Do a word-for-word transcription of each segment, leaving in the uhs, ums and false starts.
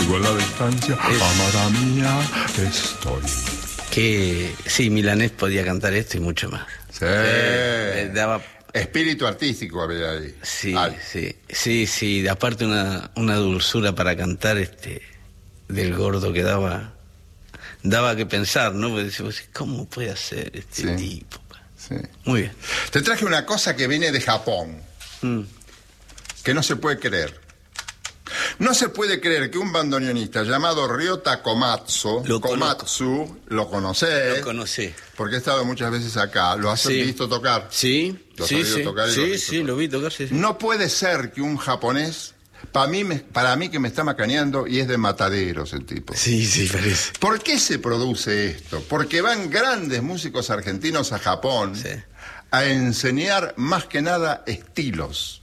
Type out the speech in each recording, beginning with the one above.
contigo a la distancia, Es- amada mía, estoy. Que sí, Milanés podía cantar esto y mucho más. Sí. Eh, daba... Espíritu artístico había ahí. Sí, Al- sí, sí, sí, aparte una, una dulzura para cantar este del Gordo que daba, daba que pensar, ¿no? Porque decimos, ¿cómo puede hacer este Sí. tipo? Sí. Muy bien. Te traje una cosa que viene de Japón, Mm. que no se puede creer. No se puede creer que un bandoneonista llamado Ryota Komatsu, Lo Komatsu, lo conocés, Lo conocí. porque he estado muchas veces acá, lo has Sí. visto tocar. Sí, ¿Lo has sí, oído sí, tocar y lo has sí, visto sí, tocar? lo vi tocar, sí, sí. No puede ser que un japonés, para mí, me- para mí que me está macaneando y es de Mataderos el tipo. Sí, sí, parece. ¿Por qué se produce esto? Porque van grandes músicos argentinos a Japón Sí. a enseñar más que nada estilos.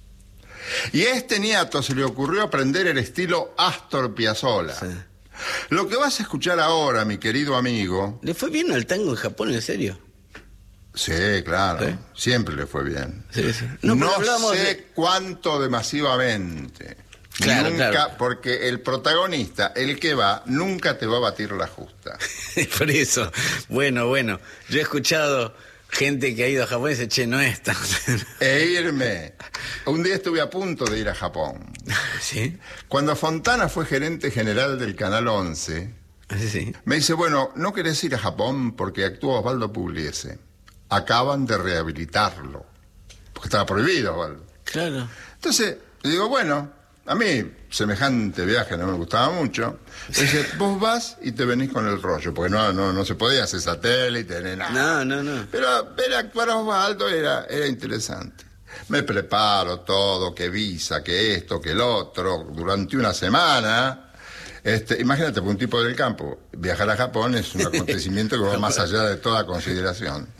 Y a este niato se le ocurrió aprender el estilo Astor Piazzolla. Sí. Lo que vas a escuchar ahora, mi querido amigo... ¿Le fue bien al tango en Japón, en serio? Sí, claro, ¿Sí? siempre le fue bien. Sí, sí. No, No, pero hablamos sé de- cuánto de masivamente. Claro, nunca, claro. porque el protagonista, el que va, nunca te va a batir la justa. Por eso, bueno, bueno, yo he escuchado gente que ha ido a Japón y dice, che, no es tan... E irme. Un día estuve a punto de ir a Japón. ¿Sí? Cuando Fontana fue gerente general del Canal once, Sí, sí. me dice, bueno, ¿no querés ir a Japón? Porque actúa Osvaldo Pugliese. Acaban de rehabilitarlo. Porque estaba prohibido, Osvaldo. Claro. Entonces, le digo, bueno, a mí semejante viaje no me gustaba mucho. Me dice, vos vas y te venís con el rollo, porque no, no, no se podía hacer satélite ni nada. No, no, no. Pero ver actuar a Osvaldo era, era interesante. Me preparo todo, que visa, que esto, que el otro, durante una semana. Este, imagínate, por un tipo del campo, viajar a Japón es un acontecimiento que va más allá de toda consideración.